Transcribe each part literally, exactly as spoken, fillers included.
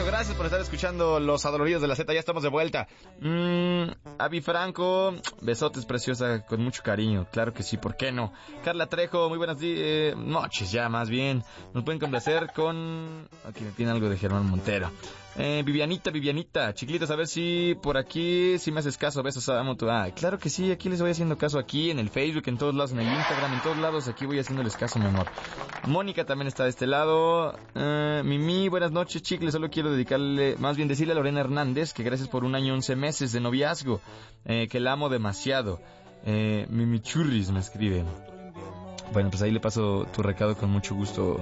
gracias por estar escuchando Los Adoloridos de la Z, ya estamos de vuelta. Mm, Avi Franco, besotes preciosa, con mucho cariño, claro que sí, ¿por qué no? Carla Trejo, muy buenas eh, noches ya, más bien. Nos pueden complacer con... Aquí me tiene algo de Germán Montero. Eh, Vivianita, Vivianita, chiquilitos, a ver si por aquí, si me haces caso, besos, amo tu... Ah, claro que sí, aquí les voy haciendo caso, aquí en el Facebook, en todos lados, en el Instagram, en todos lados, aquí voy haciéndoles caso, mi amor. Mónica también está de este lado. Eh, Mimi, buenas noches, chicles, solo quiero dedicarle, más bien decirle a Lorena Hernández que gracias por un año once meses de noviazgo, eh, que la amo demasiado. Eh, Mimi Churris me escribe. Bueno, pues ahí le paso tu recado con mucho gusto.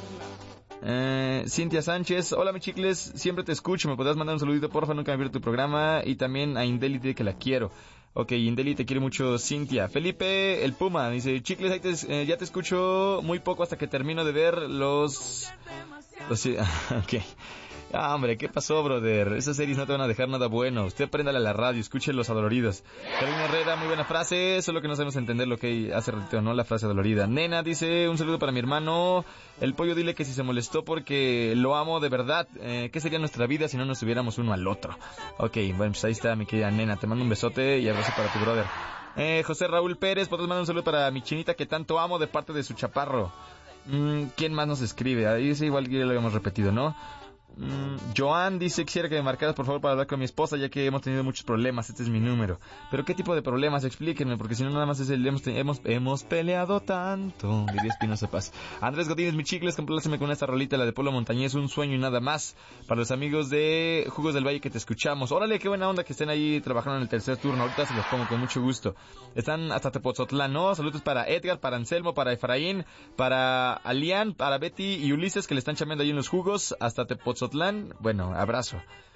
Eh, Cintia Sánchez, hola mi chicles, siempre te escucho, me podrás mandar un saludito porfa, nunca me pierdo tu programa. Y también a Indeli que la quiero. Ok, Indeli te quiere mucho, Cintia. Felipe el Puma dice, chicles, ahí te, eh, ya te escucho muy poco hasta que termino de ver los... los ok. Ah, hombre, ¿qué pasó, brother? Esas series no te van a dejar nada bueno. Usted préndale a la radio, escuche Los Adoloridos. Carolina Herrera, muy buena frase, solo que no sabemos entender lo que hace ratito, ¿no? La frase dolorida. Nena dice, un saludo para mi hermano. El pollo, dile que si se molestó porque lo amo de verdad. Eh, ¿Qué sería nuestra vida si no nos tuviéramos uno al otro? Ok, bueno, pues ahí está mi querida Nena. Te mando un besote y abrazo para tu brother. Eh, José Raúl Pérez, podemos mandar un saludo para mi chinita que tanto amo de parte de su chaparro. Mm, ¿Quién más nos escribe? Ahí es igual que ya lo habíamos repetido, ¿no? Mm, Joan dice, quisiera que me marcaras por favor para hablar con mi esposa, ya que hemos tenido muchos problemas, este es mi número. Pero ¿qué tipo de problemas? Explíquenme, porque si no nada más es el hemos, hemos, hemos peleado tanto, diría Espinosa Paz. Andrés Godínez, mi chicles, compláceme con esta rolita, la de Polo Montañés, un sueño y nada más. Para los amigos de Jugos del Valle que te escuchamos. Órale, qué buena onda que estén ahí trabajando en el tercer turno, ahorita se los pongo con mucho gusto. Están hasta Tepoztlán, ¿no? Saludos para Edgar, para Anselmo, para Efraín, para Alián, para Betty y Ulises que le están chambeando ahí en los jugos, hasta Tepoztlán. Bueno, abrazo.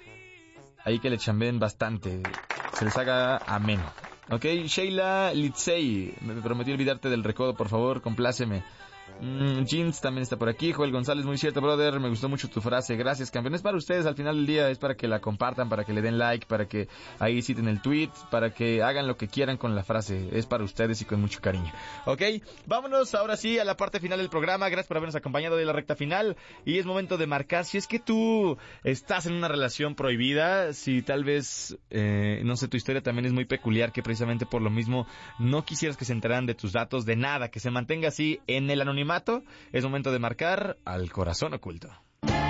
Ahí que le chambeen bastante. Se les haga ameno. Ok, Sheila Litzey, me prometió olvidarte del recodo, por favor, compláceme. Mm, Jeans también está por aquí. Joel González, muy cierto, brother, me gustó mucho tu frase, gracias, campeón. Es para ustedes, al final del día es para que la compartan, para que le den like, para que ahí citen el tweet, para que hagan lo que quieran con la frase, es para ustedes y con mucho cariño. Ok, vámonos ahora sí a la parte final del programa. Gracias por habernos acompañado de la recta final y es momento de marcar si es que tú estás en una relación prohibida, si tal vez eh, no sé, tu historia también es muy peculiar, que precisamente por lo mismo no quisieras que se enteraran de tus datos, de nada, que se mantenga así en el anonimato. Es momento de marcar al corazón oculto.